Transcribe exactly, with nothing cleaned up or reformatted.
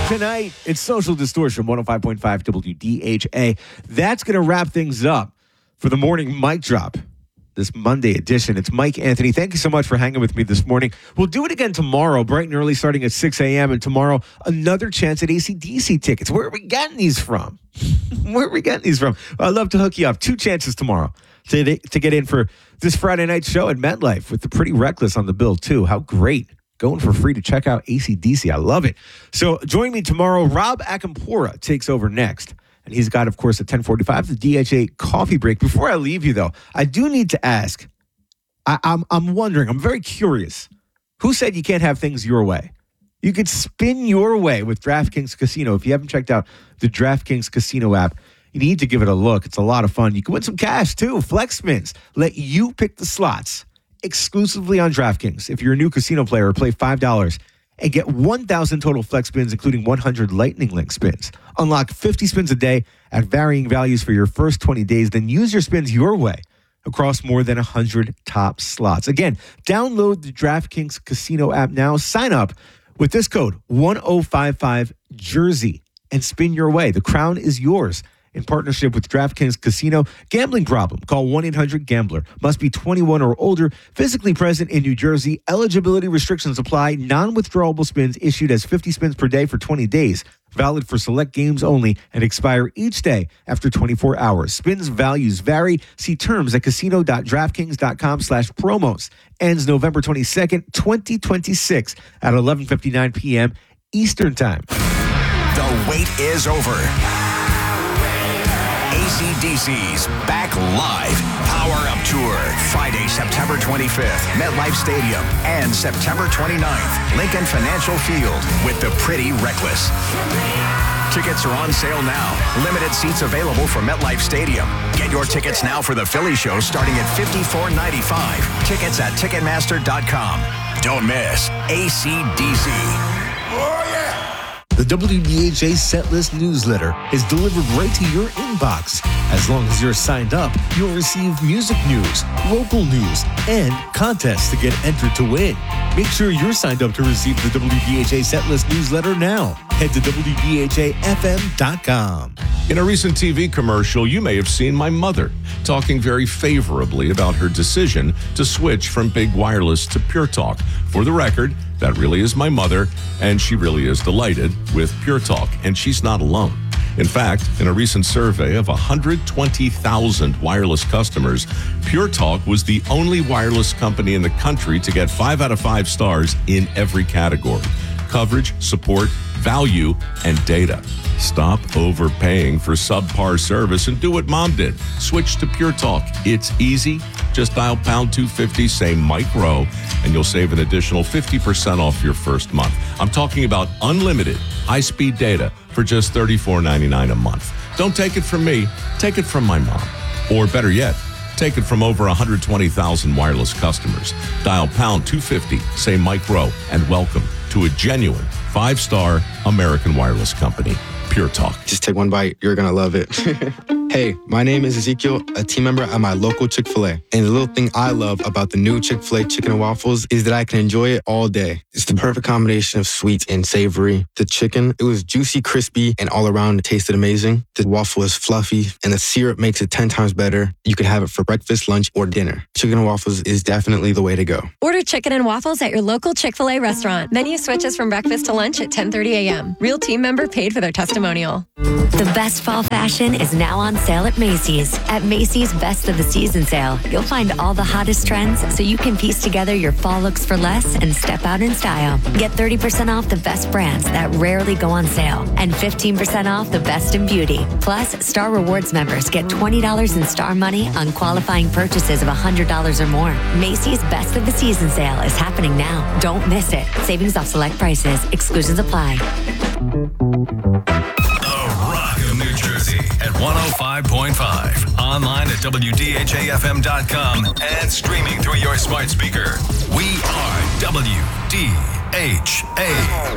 tonight. It's Social Distortion, one oh five point five W D H A. That's going to wrap things up for the morning mic drop. This Monday edition. It's Mike Anthony. Thank you so much for hanging with me this morning. We'll do it again tomorrow, bright and early, starting at six a.m. And tomorrow, another chance at A C D C tickets. Where are we getting these from? Where are we getting these from? I'd love to hook you up. Two chances tomorrow to, to get in for this Friday night show at MetLife with the Pretty Reckless on the bill, too. How great. Going for free to check out A C D C. I love it. So join me tomorrow. Rob Akampora takes over next. And he's got, of course, at ten forty-five, the D H A coffee break. Before I leave you, though, I do need to ask, I, I'm, I'm wondering, I'm very curious, who said you can't have things your way? You could spin your way with DraftKings Casino. If you haven't checked out the DraftKings Casino app, you need to give it a look. It's a lot of fun. You can win some cash, too. Flex spins. Let you pick the slots exclusively on DraftKings. If you're a new casino player, play five dollars and get one thousand total flex spins, including one hundred Lightning Link spins. Unlock fifty spins a day at varying values for your first twenty days. Then use your spins your way across more than one hundred top slots. Again, download the DraftKings Casino app now. Sign up with this code one oh five five Jersey and spin your way. The crown is yours. In partnership with DraftKings Casino. Gambling problem? Call one eight hundred gambler. Must be twenty-one or older. Physically present in New Jersey. Eligibility restrictions apply. Non-withdrawable spins issued as fifty spins per day for twenty days. Valid for select games only and expire each day after twenty-four hours. Spins values vary. See terms at casino.draftkings.com slash promos. Ends November twenty-second, twenty twenty-six at eleven fifty-nine p.m. Eastern Time. The wait is over. A C D C's Back Live Power Up Tour. Friday, September twenty-fifth, MetLife Stadium. And September twenty-ninth, Lincoln Financial Field with the Pretty Reckless. Tickets are on sale now. Limited seats available for MetLife Stadium. Get your tickets now for the Philly show starting at fifty-four ninety-five. Tickets at Ticketmaster dot com. Don't miss A C D C. Oh, yeah! The W D H A Setlist newsletter is delivered right to your inbox. As long as you're signed up, you'll receive music news, local news, and contests to get entered to win. Make sure you're signed up to receive the W D H A Setlist newsletter now. Head to W D H A F M dot com. In a recent T V commercial, you may have seen my mother talking very favorably about her decision to switch from Big Wireless to Pure Talk. For the record, that really is my mother, and she really is delighted with Pure Talk, and she's not alone. In fact, in a recent survey of one hundred twenty thousand wireless customers, Pure Talk was the only wireless company in the country to get five out of five stars in every category: coverage, support, value, and data. Stop overpaying for subpar service and do what Mom did. Switch to Pure Talk. It's easy. Just dial pound two fifty, say Mike Rowe, and you'll save an additional fifty percent off your first month. I'm talking about unlimited high-speed data for just thirty-four ninety-nine a month. Don't take it from me. Take it from my mom. Or better yet, take it from over one hundred twenty thousand wireless customers. Dial pound two fifty, say Mike Rowe, and welcome to a genuine five-star American wireless company, Pure Talk. Just take one bite. You're going to love it. Hey, my name is Ezekiel, a team member at my local Chick-fil-A. And the little thing I love about the new Chick-fil-A chicken and waffles is that I can enjoy it all day. It's the perfect combination of sweet and savory. The chicken, it was juicy, crispy, and all around it tasted amazing. The waffle is fluffy, and the syrup makes it ten times better. You can have it for breakfast, lunch, or dinner. Chicken and waffles is definitely the way to go. Order chicken and waffles at your local Chick-fil-A restaurant. Menu switches from breakfast to lunch at ten thirty a.m. Real team member paid for their testimonial. The best fall fashion is now on sale at Macy's. At Macy's Best of the Season sale, you'll find all the hottest trends so you can piece together your fall looks for less and step out in style. Get thirty percent off the best brands that rarely go on sale and fifteen percent off the best in beauty. Plus, Star Rewards members get twenty dollars in Star Money on qualifying purchases of one hundred dollars or more. Macy's Best of the Season sale is happening now. Don't miss it. Savings off select prices. Exclusions apply. New Jersey at one oh five point five. Online at W D H A F M dot com and streaming through your smart speaker. We are W D H A.